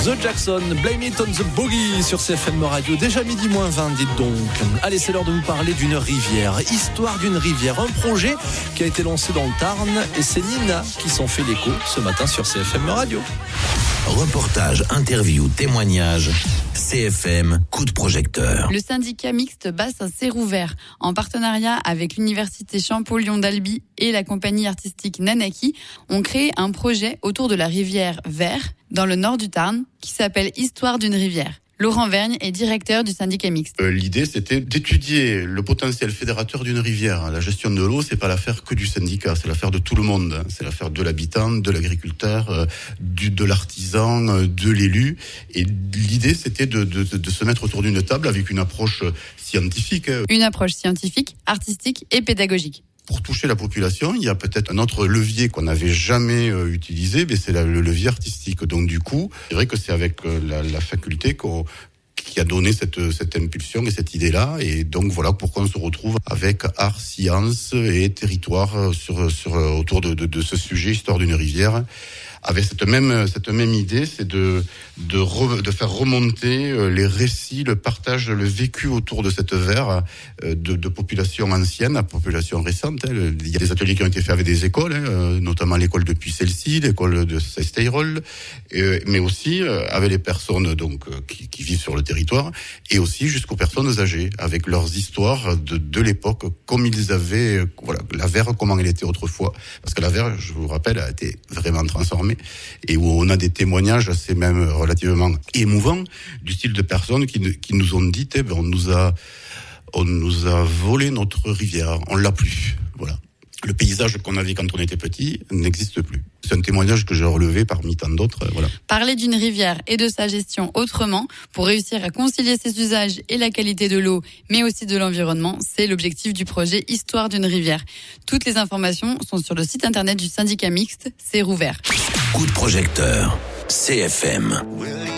The Jackson, Blame It on the Boogie sur CFM Radio. Déjà midi moins 20, dites donc. Allez, c'est l'heure de vous parler d'une rivière. Histoire d'une rivière, un projet qui a été lancé dans le Tarn et c'est Nina qui s'en fait l'écho ce matin sur CFM Radio. Reportage, interview, témoignage. CFM, coup de projecteur. Le syndicat mixte Bassin Sérouvert, en partenariat avec l'université Champollion-d'Albi et la compagnie artistique Nanaki, ont créé un projet autour de la rivière Vert, dans le nord du Tarn, qui s'appelle Histoire d'une rivière. Laurent Vergne est directeur du syndicat mixte. L'idée, c'était d'étudier le potentiel fédérateur d'une rivière. La gestion de l'eau, c'est pas l'affaire que du syndicat, c'est l'affaire de tout le monde. C'est l'affaire de l'habitant, de l'agriculteur, de l'artisan, de l'élu. Et l'idée, c'était de se mettre autour d'une table avec une approche scientifique. Une approche scientifique, artistique et pédagogique. Pour toucher la population, il y a peut-être un autre levier qu'on n'avait jamais utilisé, mais c'est le levier artistique. Donc du coup, c'est vrai que c'est avec la faculté qui a donné cette impulsion et cette idée-là. Et donc voilà pourquoi on se retrouve avec art, science et territoire autour de ce sujet, histoire d'une rivière. Avec cette même idée, c'est de faire remonter les récits, le partage, le vécu autour de cette Vert de population ancienne à population récente. Il y a des ateliers qui ont été faits avec des écoles, notamment l'école de Puy-Celle-ci, l'école de Sesteyrol, mais aussi avec les personnes donc qui vivent sur le territoire, et aussi jusqu'aux personnes âgées, avec leurs histoires de l'époque, comme ils avaient, voilà, la Vert, comment elle était autrefois, parce que la Vert, je vous rappelle, a été vraiment transformée. Et où on a des témoignages assez même relativement émouvants du style de personnes qui nous ont dit on nous a volé notre rivière, on l'a plus. Voilà. Le paysage qu'on avait quand on était petit n'existe plus. C'est un témoignage que j'ai relevé parmi tant d'autres. Voilà. Parler d'une rivière et de sa gestion autrement, pour réussir à concilier ses usages et la qualité de l'eau, mais aussi de l'environnement, c'est l'objectif du projet Histoire d'une rivière. Toutes les informations sont sur le site internet du syndicat mixte Sérouvert. Coup de projecteur, CFM.